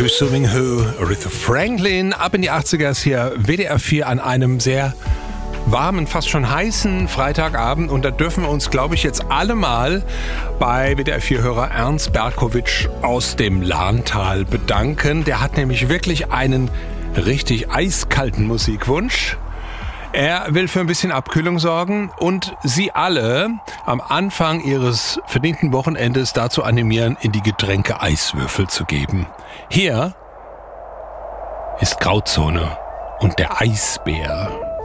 Hüsewing Who, Aretha Franklin, ab in die 80er ist hier WDR 4 an einem sehr warmen, fast schon heißen Freitagabend. Und da dürfen wir uns, glaube ich, jetzt alle mal bei WDR 4-Hörer Ernst Berkowitsch aus dem Lahntal bedanken. Der hat nämlich wirklich einen richtig eiskalten Musikwunsch. Er will für ein bisschen Abkühlung sorgen und Sie alle am Anfang Ihres verdienten Wochenendes dazu animieren, in die Getränke Eiswürfel zu geben. Hier ist Grauzone und der Eisbär.